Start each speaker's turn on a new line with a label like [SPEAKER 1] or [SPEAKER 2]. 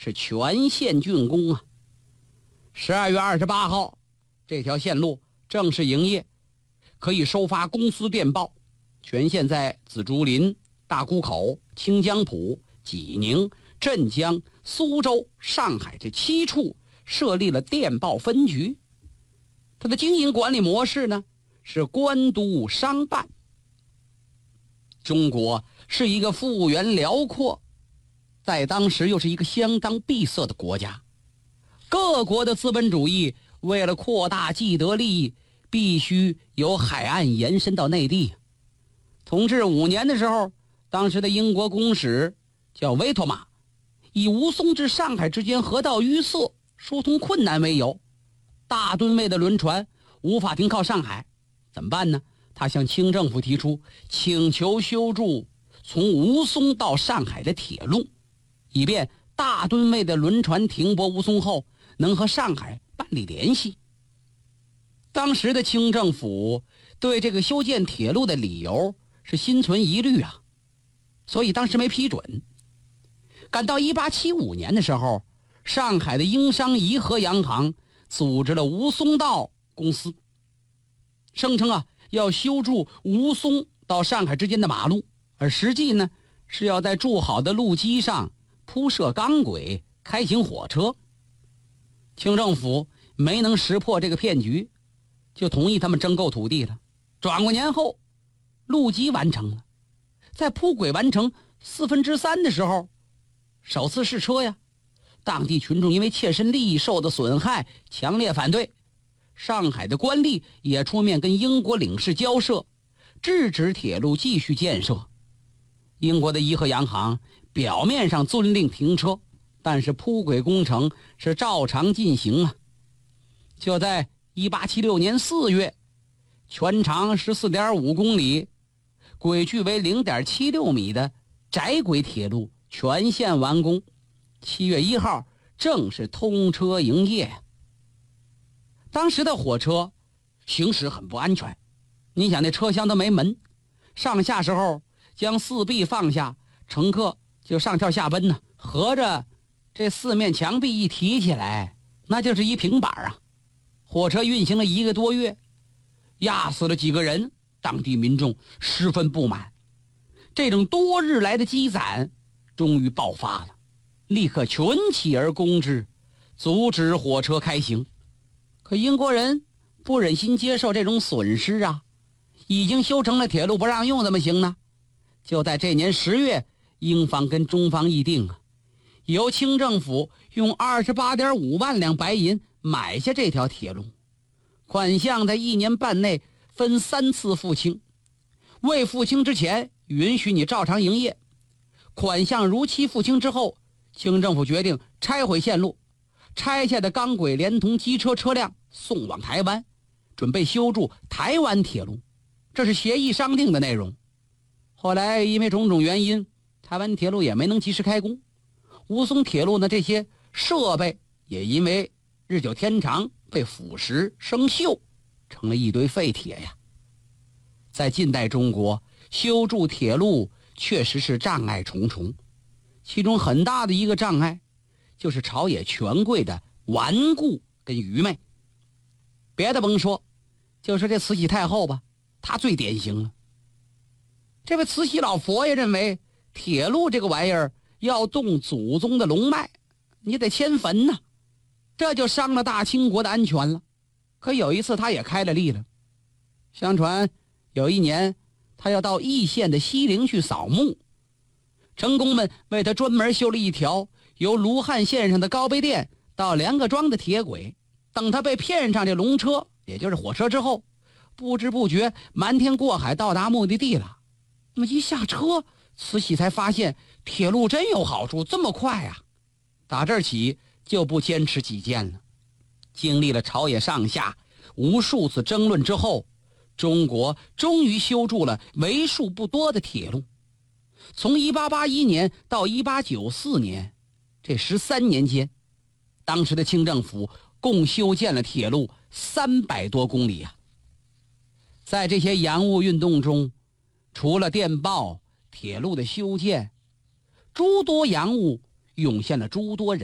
[SPEAKER 1] 是全线竣工啊。12月28号，这条线路正式营业，可以收发公司电报。全线在紫竹林、大沽口、清江浦、济宁、镇江、苏州、上海这7处设立了电报分局。它的经营管理模式呢是官督商办。中国是一个幅员辽阔，在当时又是一个相当闭塞的国家。各国的资本主义为了扩大既得利益，必须由海岸延伸到内地。同治5年的时候，当时的英国公使叫维托马，以吴淞至上海之间河道淤塞、疏通困难为由，大吨位的轮船无法停靠上海，怎么办呢？他向清政府提出请求修筑从吴淞到上海的铁路，以便大吨位的轮船停泊吴淞后能和上海办理联系。当时的清政府对这个修建铁路的理由是心存疑虑啊，所以当时没批准。赶到1875年的时候，上海的英商怡和洋行组织了吴淞道公司，声称要修筑吴淞到上海之间的马路，而实际呢是要在筑好的路基上铺设钢轨，开行火车。清政府没能识破这个骗局，就同意他们征购土地了。转过年后，路基完成了，在铺轨完成3/4的时候，首次试车呀，当地群众因为切身利益受到损害，强烈反对。上海的官吏也出面跟英国领事交涉，制止铁路继续建设。英国的怡和洋行表面上遵令停车，但是铺轨工程是照常进行啊。就在1876年4月，全长14.5公里、轨距为0.76米的窄轨铁路全线完工，7月1号正式通车营业。当时的火车行驶很不安全，你想那车厢都没门，上下时候将4壁放下，乘客就上跳下奔呢，合着这4面墙壁一提起来，那就是一平板啊。火车运行了1个多月，压死了几个人，当地民众十分不满。这种多日来的积攒终于爆发了，立刻群起而攻之，阻止火车开行。可英国人不忍心接受这种损失啊，已经修成了铁路不让用怎么行呢？就在这年10月，英方跟中方议定由清政府用28.5万两白银买下这条铁路，款项在1年半内分3次付清。未付清之前允许你照常营业，款项如期付清之后，清政府决定拆毁线路，拆下的钢轨连同机车车辆送往台湾，准备修筑台湾铁路，这是协议商定的内容。后来因为种种原因，台湾铁路也没能及时开工，吴淞铁路呢这些设备也因为日久天长被腐蚀生锈，成了一堆废铁呀。在近代中国，修筑铁路确实是障碍重重，其中很大的一个障碍就是朝野权贵的顽固跟愚昧。别的甭说，就说这慈禧太后吧，她最典型了。这位慈禧老佛爷认为铁路这个玩意儿要动祖宗的龙脉，你得迁坟呐，这就伤了大清国的安全了。可有一次他也开了例了，相传有一年他要到易县的西陵去扫墓，城工们为他专门修了一条由卢汉线上的高碑店到梁各庄的铁轨。等他被骗上这龙车，也就是火车之后，不知不觉瞒天过海到达目的地了。那么一下车，慈禧才发现铁路真有好处，这么快啊！打这儿起就不坚持己见了。经历了朝野上下无数次争论之后，中国终于修筑了为数不多的铁路。从1881年到1894年这13年间，当时的清政府共修建了铁路300多公里啊。在这些洋务运动中，除了电报、铁路的修建，诸多洋务涌现了诸多人。